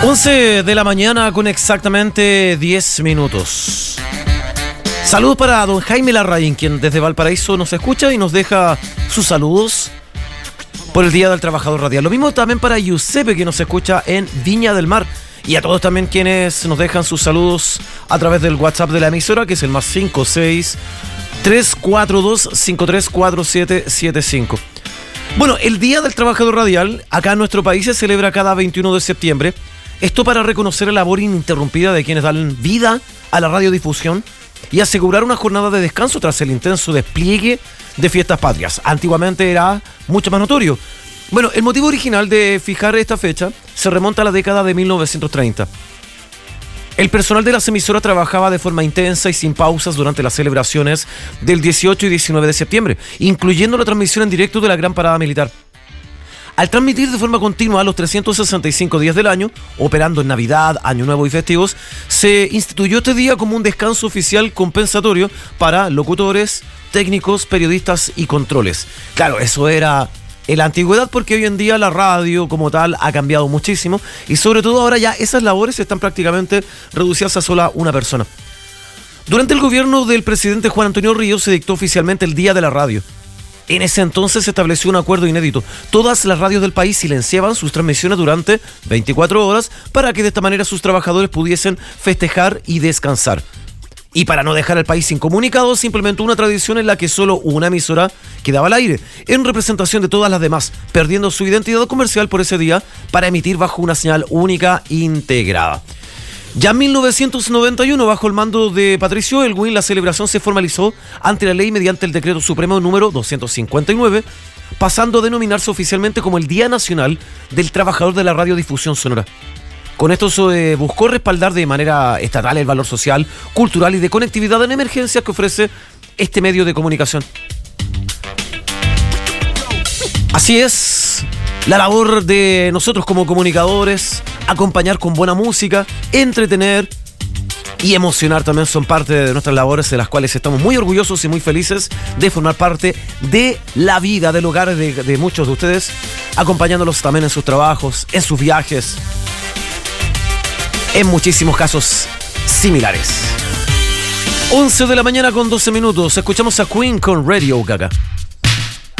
11 de la mañana con exactamente 10 minutos. Saludos para don Jaime Larraín, quien desde Valparaíso nos escucha y nos deja sus saludos por el Día del Trabajador Radial. Lo mismo también para Giuseppe, que nos escucha en Viña del Mar. Y a todos también quienes nos dejan sus saludos a través del WhatsApp de la emisora, que es el más 56-342-534775. Bueno, el Día del Trabajador Radial acá en nuestro país se celebra cada 21 de septiembre. Esto para reconocer la labor ininterrumpida de quienes dan vida a la radiodifusión y asegurar una jornada de descanso tras el intenso despliegue de fiestas patrias. Antiguamente era mucho más notorio. Bueno, el motivo original de fijar esta fecha se remonta a la década de 1930. El personal de las emisoras trabajaba de forma intensa y sin pausas durante las celebraciones del 18 y 19 de septiembre, incluyendo la transmisión en directo de la Gran Parada Militar. Al transmitir de forma continua los 365 días del año, operando en Navidad, Año Nuevo y festivos, se instituyó este día como un descanso oficial compensatorio para locutores, técnicos, periodistas y controles. Claro, eso era en la antigüedad, porque hoy en día la radio como tal ha cambiado muchísimo y sobre todo ahora ya esas labores están prácticamente reducidas a sola una persona. Durante el gobierno del presidente Juan Antonio Ríos se dictó oficialmente el Día de la Radio. En ese entonces se estableció un acuerdo inédito. Todas las radios del país silenciaban sus transmisiones durante 24 horas para que de esta manera sus trabajadores pudiesen festejar y descansar. Y para no dejar al país incomunicado, se implementó una tradición en la que solo una emisora quedaba al aire, en representación de todas las demás, perdiendo su identidad comercial por ese día para emitir bajo una señal única integrada. Ya en 1991, bajo el mando de Patricio Elwin, la celebración se formalizó ante la ley mediante el decreto supremo número 259, pasando a denominarse oficialmente como el Día Nacional del Trabajador de la Radiodifusión Sonora. Con esto se buscó respaldar de manera estatal el valor social, cultural y de conectividad en emergencias que ofrece este medio de comunicación. Así es, la labor de nosotros como comunicadores, acompañar con buena música, entretener y emocionar también son parte de nuestras labores, de las cuales estamos muy orgullosos y muy felices de formar parte de la vida, del hogar de muchos de ustedes, acompañándolos también en sus trabajos, en sus viajes, en muchísimos casos similares. 11 de la mañana con 12 minutos. Escuchamos a Queen con Radio Gaga.